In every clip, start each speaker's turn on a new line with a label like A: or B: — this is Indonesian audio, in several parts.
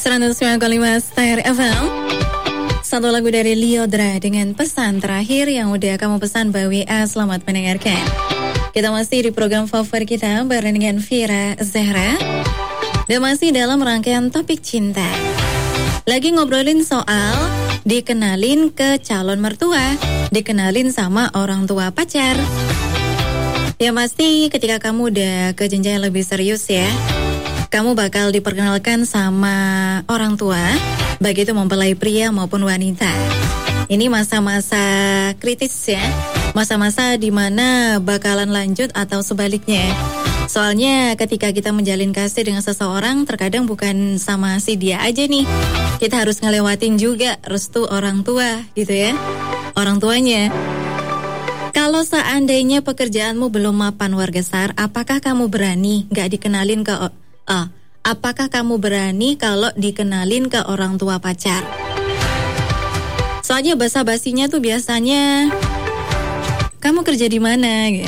A: 109,5 Star FM. Satu lagu dari Liodra dengan pesan terakhir yang udah kamu pesan Mbak WA. Selamat mendengarkan. Kita masih di program favorit kita bareng dengan Vira Zahra. Dan masih dalam rangkaian topik cinta. Lagi ngobrolin soal dikenalin ke calon mertua, dikenalin sama orang tua pacar. Ya pasti ketika kamu udah ke jenjang lebih serius ya, kamu bakal diperkenalkan sama orang tua, baik itu mempelai pria maupun wanita. Ini masa-masa kritis ya, masa-masa di mana bakalan lanjut atau sebaliknya. Soalnya ketika kita menjalin kasih dengan seseorang, terkadang bukan sama si dia aja nih. Kita harus ngelewatin juga restu orang tua gitu ya, orang tuanya. Kalau seandainya pekerjaanmu belum mapan warga STAR, apakah kamu berani gak dikenalin ke apakah kamu berani kalau dikenalin ke orang tua pacar? Soalnya basa-basinya tuh biasanya, kamu kerja di mana? Gitu.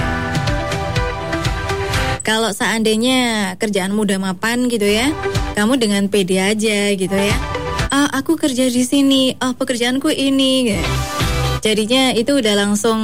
A: Kalau seandainya kerjaanmu udah mapan gitu ya, kamu dengan pede aja gitu ya. Aku kerja di sini. Pekerjaanku ini. Gitu. Jadinya itu udah langsung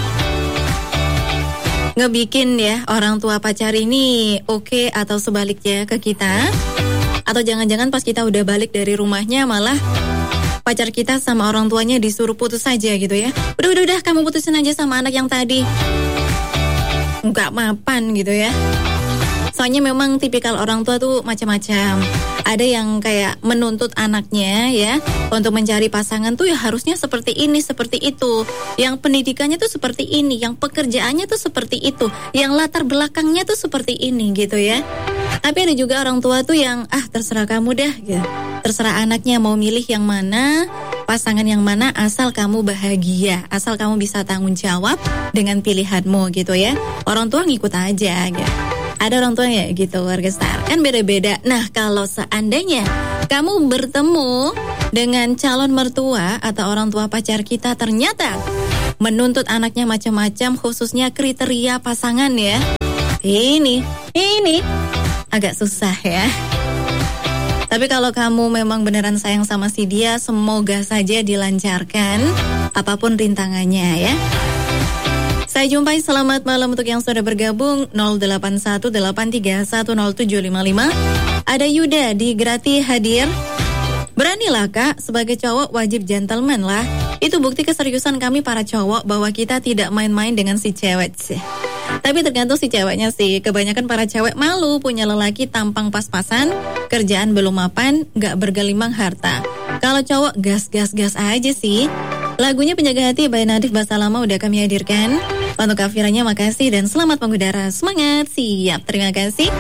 A: ngebikin ya orang tua pacar ini oke atau sebaliknya ke kita. Atau jangan-jangan pas kita udah balik dari rumahnya malah pacar kita sama orang tuanya disuruh putus saja gitu ya. Udah kamu putusin aja sama anak yang tadi. Nggak mapan gitu ya. Soalnya memang tipikal orang tua tuh macam-macam. Ada yang kayak menuntut anaknya ya untuk mencari pasangan tuh ya harusnya seperti ini, seperti itu. Yang pendidikannya tuh seperti ini, yang pekerjaannya tuh seperti itu, yang latar belakangnya tuh seperti ini gitu ya. Tapi ada juga orang tua tuh yang terserah kamu dah gitu. Terserah anaknya mau milih yang mana, pasangan yang mana, asal kamu bahagia, asal kamu bisa tanggung jawab dengan pilihanmu gitu ya. Orang tua ngikut aja gitu. Ada orang tua ya gitu warga STAR, kan beda-beda. Nah kalau seandainya kamu bertemu dengan calon mertua atau orang tua pacar kita ternyata menuntut anaknya macam-macam, khususnya kriteria pasangan ya, ini agak susah ya. Tapi kalau kamu memang beneran sayang sama si dia, semoga saja dilancarkan apapun rintangannya ya. Saya jumpai, selamat malam untuk yang sudah bergabung 0818310755. Ada Yuda di Grati hadir. Beranilah kak, sebagai cowok wajib gentleman lah. Itu bukti keseriusan kami para cowok bahwa kita tidak main-main dengan si cewek sih. Tapi tergantung si ceweknya sih. Kebanyakan para cewek malu punya lelaki tampang pas-pasan, kerjaan belum mapan, gak bergelimang harta. Kalau cowok gas aja sih. Lagunya Penjaga Hati by Nadif Basalama udah kami hadirkan. Untuk Kafiranya makasih dan selamat mengudara. Semangat, siap, terima kasih.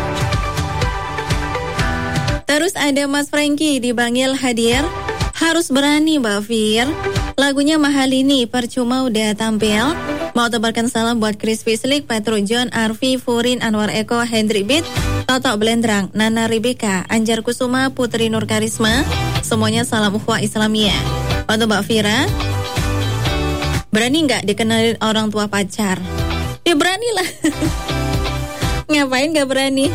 A: Terus ada Mas Franky di Bangil hadir. Harus berani Mbak Fir. Lagunya Mahal Ini, percuma udah tampil. Mau tebarkan salam buat Chris Fislik, Petro John, Arfi, Furin, Anwar Eko, Hendrik Bit, Toto Blendrang, Nana Rebecca, Anjar Kusuma, Putri Nur Karisma. Semuanya salam ukhuwah Islamiyah. Untuk Mbak Fira, berani nggak dikenalin orang tua pacar? Ya beranilah. Ngapain nggak berani?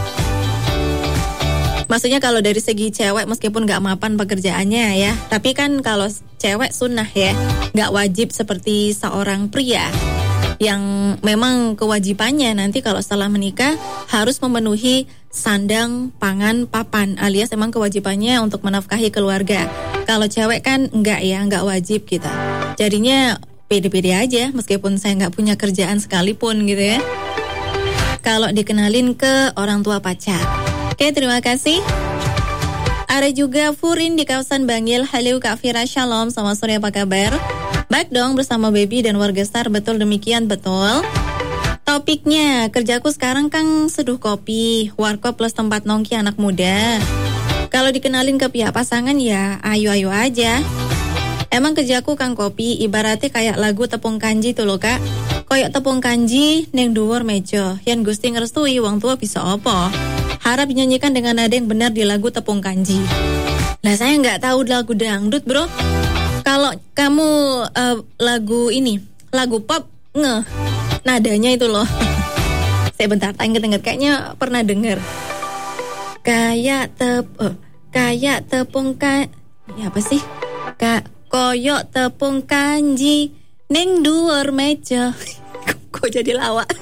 A: Maksudnya kalau dari segi cewek meskipun nggak mapan pekerjaannya ya, tapi kan kalau cewek sunnah ya, nggak wajib seperti seorang pria yang memang kewajibannya nanti kalau setelah menikah harus memenuhi sandang, pangan, papan, alias emang kewajibannya untuk menafkahi keluarga. Kalau cewek kan enggak ya, enggak wajib gitu. Jadinya pede-pede aja meskipun saya enggak punya kerjaan sekalipun gitu ya. Kalau dikenalin ke orang tua pacar. Oke, terima kasih. Ada juga Furin di kawasan Bangil. Halo Kak Fira, shalom, selamat sore, apa kabar? Baik dong bersama Baby dan warga STAR, betul demikian, betul. Topiknya, kerjaku sekarang kan seduh kopi, warkop plus tempat nongki anak muda. Kalau dikenalin ke pihak pasangan ya ayo-ayo aja. Emang kerjaku kang kopi, ibaratnya kayak lagu tepung kanji tuh loh kak. Koyok tepung kanji, neng dhuwur meja, yen Gusti ngerestui wong tua bisa apa? Harap dinyanyikan dengan nada yang benar di lagu tepung kanji. Lah saya nggak tahu lagu dangdut bro. Kalau kamu lagu ini, lagu pop, nadanya itu loh. Saya bentar, inget-inget kayaknya pernah denger. Kayak kayak tepung ya apa sih? Koyok tepung kanji ning dhuwur meja. Kok jadi lawak?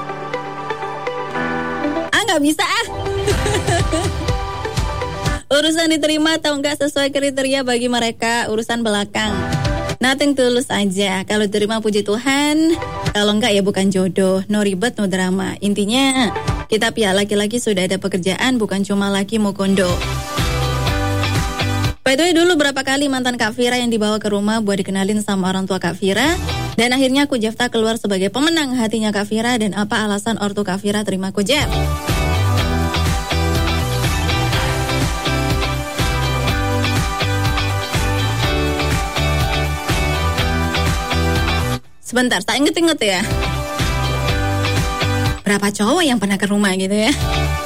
A: Nggak bisa Urusan diterima atau enggak sesuai kriteria bagi mereka urusan belakang. Nothing tulus aja. Kalau diterima puji Tuhan, kalau enggak ya bukan jodoh. No ribet, no drama. Intinya kita pihak laki-laki sudah ada pekerjaan, bukan cuma laki mau kondo. By the way, dulu berapa kali mantan Kak Fira yang dibawa ke rumah buat dikenalin sama orang tua Kak Fira. Dan akhirnya Kujefta keluar sebagai pemenang hatinya Kak Fira. Dan apa alasan ortu Kak Fira terima Kujef? Sebentar, tak inget-inget ya. Berapa cowok yang pernah ke rumah gitu ya?